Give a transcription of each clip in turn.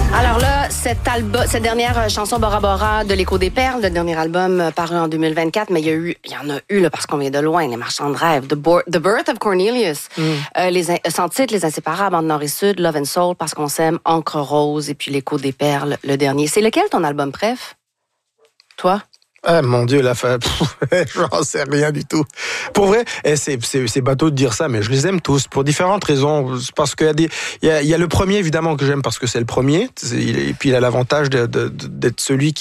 Alors là, cette dernière chanson Bora Bora de l'Écho des Perles, le dernier album paru en 2024, mais il y en a eu là, parce qu'on vient de loin, Les Marchands de rêve, The Birth of Cornelius, sans titre, Les Inséparables, entre Nord et Sud, Love and Soul, Parce qu'on s'aime, Encre rose, et puis L'Écho des Perles, le dernier. C'est lequel ton album préf? Toi? Ah, mon Dieu, j'en sais rien du tout. Pour vrai, c'est bateau de dire ça, mais je les aime tous pour différentes raisons. Parce qu'il y a le premier, évidemment, que j'aime parce que c'est le premier. Et puis il a l'avantage d'être celui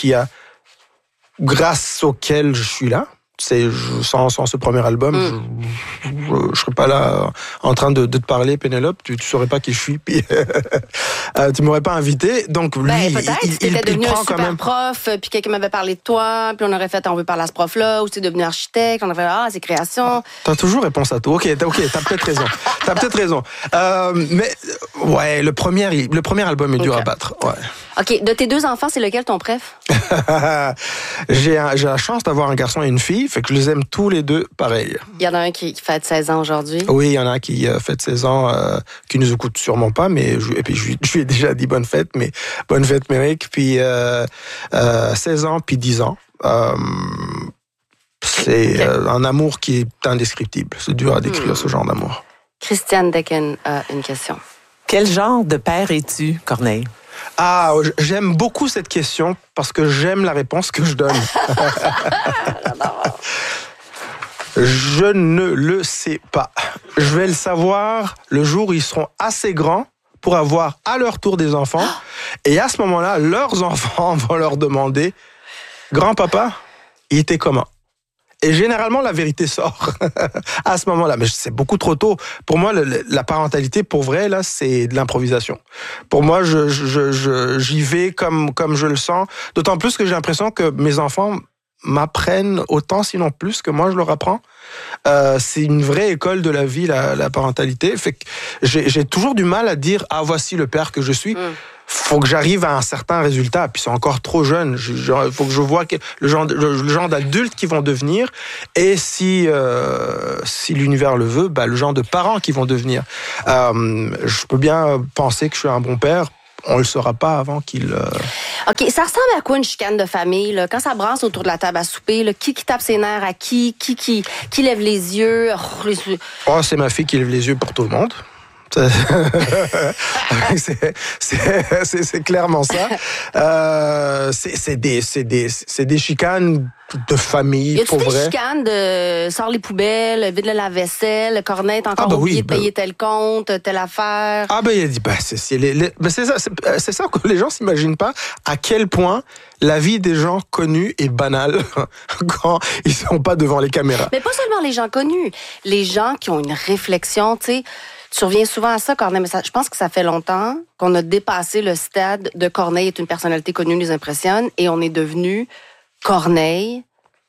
grâce auquel je suis là. Sans ce premier album, je serais pas là en train de te parler, Pénélope. Tu saurais pas qui je suis, puis tu m'aurais pas invité. Donc lui, peut-être si t'étais devenu un super prof, puis quelqu'un m'avait parlé de toi, puis on aurait fait on veut parler à ce prof-là, ou t'es devenu architecte, on aurait fait c'est création. T'as toujours réponse à tout. Ok, t'as peut-être raison. T'as peut-être raison. Mais ouais, le premier album est dur à battre. Ouais. Ok, de tes deux enfants, c'est lequel ton préf? J'ai la chance d'avoir un garçon et une fille, fait que je les aime tous les deux pareil. Il y en a un qui fête 16 ans aujourd'hui. Oui, il y en a un qui fête 16 ans, qui nous écoute sûrement pas, et puis je lui ai déjà dit bonne fête, Méric, puis 16 ans, puis 10 ans. C'est un amour qui est indescriptible. C'est dur à décrire, ce genre d'amour. Christiane Decken a une question. Quel genre de père es-tu, Corneille? Ah, j'aime beaucoup cette question parce que j'aime la réponse que je donne. Je ne le sais pas. Je vais le savoir le jour où ils seront assez grands pour avoir à leur tour des enfants. Et à ce moment-là, leurs enfants vont leur demander « Grand-papa, il était comment ?» Et généralement, la vérité sort à ce moment-là. Mais c'est beaucoup trop tôt. Pour moi, la parentalité, pour vrai, là, c'est de l'improvisation. Pour moi, j'y vais comme je le sens. D'autant plus que j'ai l'impression que mes enfants m'apprennent autant, sinon plus, que moi, je leur apprends. C'est une vraie école de la vie, la parentalité. Fait que j'ai toujours du mal à dire « Ah, voici le père que je suis ». Faut que j'arrive à un certain résultat, puis c'est encore trop jeune. Il faut que je vois le genre d'adulte qu'ils vont devenir, et si l'univers le veut, le genre de parents qu'ils vont devenir. Je peux bien penser que je suis un bon père. On le saura pas avant qu'il... OK, ça ressemble à quoi une chicane de famille, là? Quand ça brasse autour de la table à souper, là, qui tape ses nerfs à qui lève les yeux? Oh, c'est ma fille qui lève les yeux pour tout le monde. C'est clairement ça. C'est des chicanes de famille, pour vrai. Y a-tu des chicanes de sors les poubelles, vide le lave-vaisselle, Corneille, t'as encore oublié de payer tel compte, telle affaire? Il a dit, c'est ça que les gens s'imaginent pas, à quel point la vie des gens connus est banale quand ils sont pas devant les caméras. Mais pas seulement les gens connus, les gens qui ont une réflexion, tu sais. Tu reviens souvent à ça, Corneille, mais je pense que ça fait longtemps qu'on a dépassé le stade de Corneille est une personnalité connue, nous impressionne, et on est devenu Corneille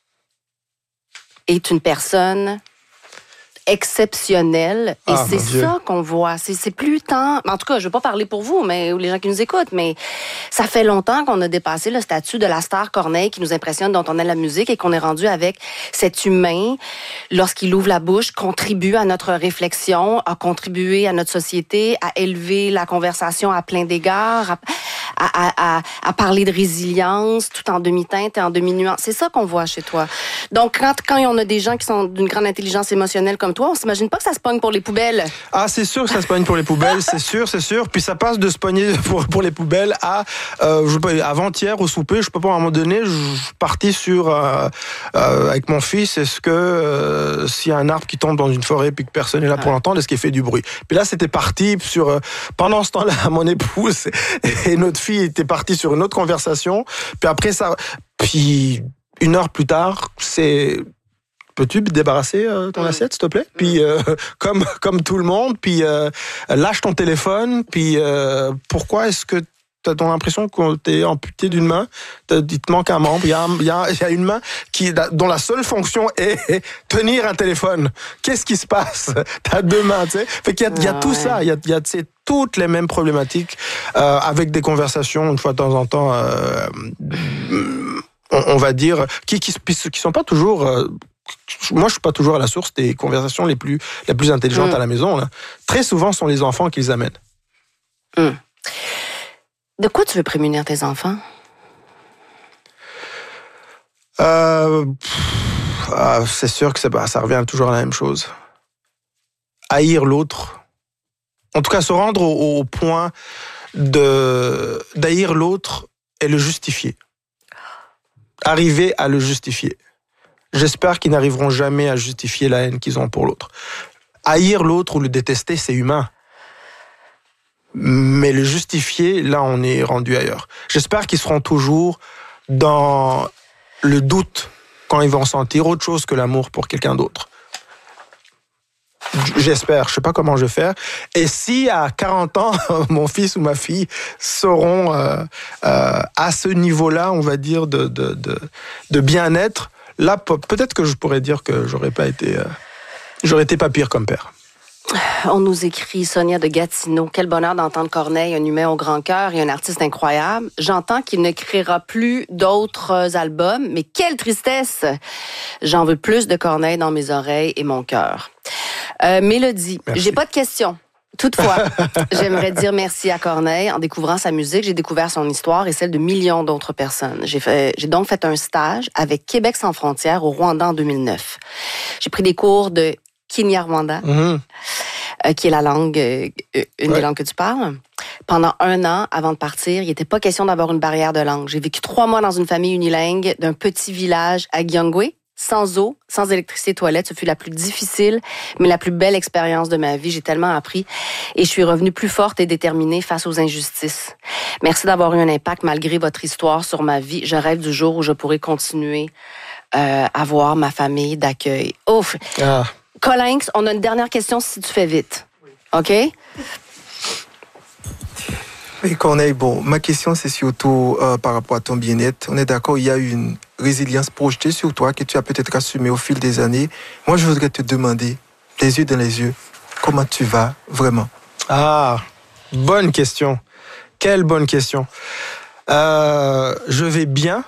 est une personne exceptionnelle, et c'est ça qu'on voit. C'est plus tant... En tout cas, je veux pas parler pour vous, mais ou les gens qui nous écoutent, mais ça fait longtemps qu'on a dépassé le statut de la star Corneille qui nous impressionne, dont on aime la musique, et qu'on est rendu avec cet humain, lorsqu'il ouvre la bouche, contribue à notre réflexion, a contribué à notre société, à élever la conversation à plein d'égards, à parler de résilience, tout en demi-teinte et en demi-nuance. C'est ça qu'on voit chez toi. Donc, quand on a des gens qui sont d'une grande intelligence émotionnelle comme toi, on s'imagine pas que ça se pogne pour les poubelles. Ah, c'est sûr que ça se pogne pour les poubelles, c'est sûr. Puis ça passe de se pogner pour les poubelles à, avant-hier au souper, je peux pas, à un moment donné, je suis parti sur, avec mon fils, est-ce que s'il y a un arbre qui tombe dans une forêt puis que personne n'est là pour l'entendre, est-ce qu'il fait du bruit? Puis là, c'était parti sur, pendant ce temps-là, mon épouse et notre fille étaient partis sur une autre conversation. Puis après ça, puis une heure plus tard, c'est... Peux-tu débarrasser ton assiette, s'il te plaît? Puis, comme tout le monde, puis lâche ton téléphone, puis pourquoi est-ce que t'as l'impression que t'es amputé d'une main? Il te manque un membre. Il y a une main dont la seule fonction est tenir un téléphone. Qu'est-ce qui se passe? T'as deux mains, tu sais. Fait qu'il y a tout ça. Il y a toutes les mêmes problématiques avec des conversations, une fois de temps en temps, on va dire, qui sont pas toujours... Moi, je suis pas toujours à la source des conversations les plus intelligentes à la maison. Là. Très souvent, ce sont les enfants qui les amènent. De quoi tu veux prémunir tes enfants? C'est sûr que ça revient toujours à la même chose. Haïr l'autre. En tout cas, se rendre au point d'haïr l'autre et le justifier. Arriver à le justifier. J'espère qu'ils n'arriveront jamais à justifier la haine qu'ils ont pour l'autre. Haïr l'autre ou le détester, c'est humain. Mais le justifier, là, on est rendu ailleurs. J'espère qu'ils seront toujours dans le doute quand ils vont sentir autre chose que l'amour pour quelqu'un d'autre. J'espère, je sais pas comment je vais faire. Et si à 40 ans, mon fils ou ma fille seront à ce niveau-là, on va dire, de bien-être, là, peut-être que je pourrais dire que j'aurais été pas pire comme père. On nous écrit Sonia de Gatineau. Quel bonheur d'entendre Corneille, un humain au grand cœur et un artiste incroyable. J'entends qu'il ne créera plus d'autres albums, mais quelle tristesse! J'en veux plus de Corneille dans mes oreilles et mon cœur. Mélodie, merci. J'ai pas de questions. Toutefois, j'aimerais dire merci à Corneille. En découvrant sa musique, j'ai découvert son histoire et celle de millions d'autres personnes. J'ai donc fait un stage avec Québec sans frontières au Rwanda en 2009. J'ai pris des cours de Kinyarwanda, qui est la langue, une des langues que tu parles. Pendant 1 an, avant de partir, il n'était pas question d'avoir une barrière de langue. J'ai vécu 3 mois dans une famille unilingue d'un petit village à Gyongwe, sans eau, sans électricité, toilette. Ce fut la plus difficile, mais la plus belle expérience de ma vie. J'ai tellement appris et je suis revenue plus forte et déterminée face aux injustices. Merci d'avoir eu un impact malgré votre histoire sur ma vie. Je rêve du jour où je pourrai continuer à voir ma famille d'accueil. Ouf! Ah. Colinx, on a une dernière question si tu fais vite. OK? Oui, Corneille, bon, ma question, c'est surtout par rapport à ton bien-être. On est d'accord, il y a une résilience projetée sur toi que tu as peut-être assumée au fil des années. Moi, je voudrais te demander, les yeux dans les yeux, comment tu vas vraiment? Ah, bonne question. Quelle bonne question. Je vais bien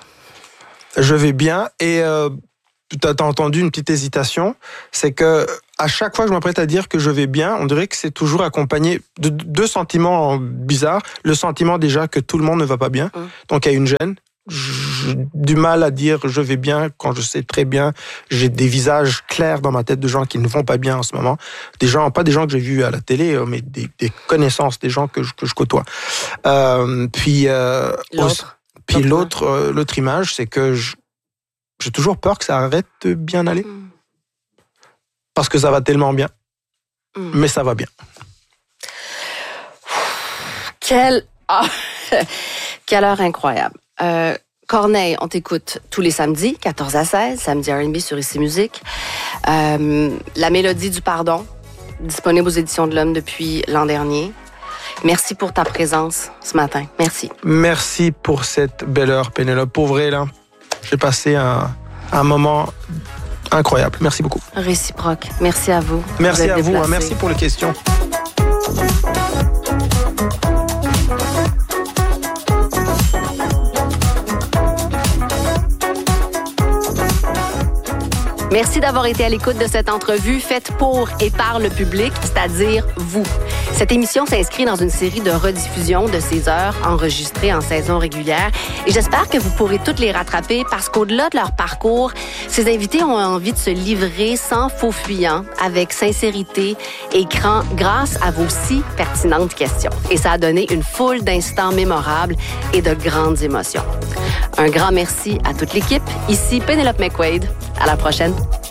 et tu as entendu une petite hésitation, c'est que à chaque fois que je m'apprête à dire que je vais bien, on dirait que c'est toujours accompagné de 2 sentiments bizarres. Le sentiment déjà que tout le monde ne va pas bien, donc il y a une gêne. J'ai du mal à dire je vais bien quand je sais très bien, j'ai des visages clairs dans ma tête de gens qui ne vont pas bien en ce moment. Des gens, pas des gens que j'ai vus à la télé, mais des connaissances, des gens que je côtoie. L'autre image, c'est que j'ai toujours peur que ça arrête de bien aller. Parce que ça va tellement bien. Mais ça va bien. Quelle heure incroyable. Corneille, on t'écoute tous les samedis, 14 à 16, samedi R&B sur Ici Musique. La mélodie du pardon, disponible aux éditions de l'Homme depuis l'an dernier. Merci pour ta présence ce matin. Merci. Merci pour cette belle heure, Pénélope. Pour vrai, là, j'ai passé un moment incroyable. Merci beaucoup. Réciproque. Merci à vous. Merci à vous. Merci pour les questions. Merci d'avoir été à l'écoute de cette entrevue faite pour et par le public, c'est-à-dire vous. Cette émission s'inscrit dans une série de rediffusions de ces heures enregistrées en saison régulière et j'espère que vous pourrez toutes les rattraper parce qu'au-delà de leur parcours, ces invités ont envie de se livrer sans faux fuyant, avec sincérité et grâce à vos si pertinentes questions. Et ça a donné une foule d'instants mémorables et de grandes émotions. Un grand merci à toute l'équipe. Ici Pénélope McQuaid. À la prochaine.